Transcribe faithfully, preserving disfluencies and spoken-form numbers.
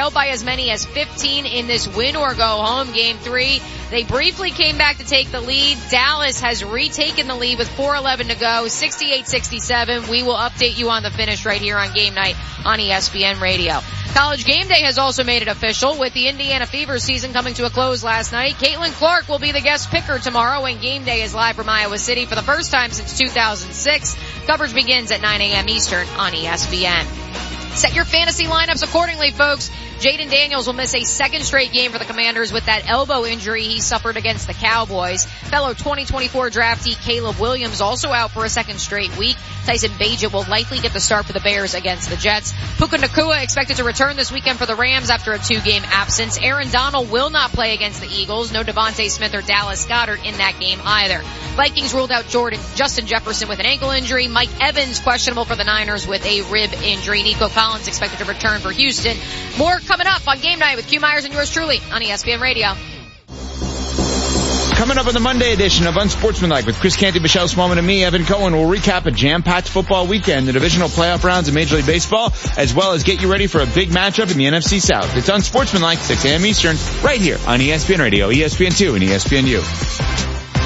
trailed by as many as fifteen in this win-or-go-home game three. They briefly came back to take the lead. Dallas has retaken the lead with four eleven to go, sixty-eight sixty-seven. We will update you on the finish right here on Game Night on E S P N Radio. College Game Day has also made it official with the Indiana Fever season coming to a close last night. Caitlin Clark will be the guest picker tomorrow when Game Day is live from Iowa City for the first time since two thousand six. Coverage begins at nine a.m. Eastern on E S P N. Set your fantasy lineups accordingly, folks. Jaden Daniels will miss a second straight game for the Commanders with that elbow injury he suffered against the Cowboys. Fellow twenty twenty-four draftee Caleb Williams also out for a second straight week. Tyson Bagent will likely get the start for the Bears against the Jets. Puka Nacua expected to return this weekend for the Rams after a two-game absence. Aaron Donald will not play against the Eagles. No Devontae Smith or Dallas Goedert in that game either. Vikings ruled out Jordan Justin Jefferson with an ankle injury. Mike Evans questionable for the Niners with a rib injury. Nico Collins expected to return for Houston. More coming up on Game Night with Q Myers and yours truly on E S P N Radio. Coming up on the Monday edition of Unsportsmanlike with Chris Canty, Michelle Smallman, and me, Evan Cohen, we'll recap a jam-packed football weekend, the divisional playoff rounds of Major League Baseball, as well as get you ready for a big matchup in the N F C South. It's Unsportsmanlike, six a.m. Eastern, right here on E S P N Radio, E S P N two, and E S P N U.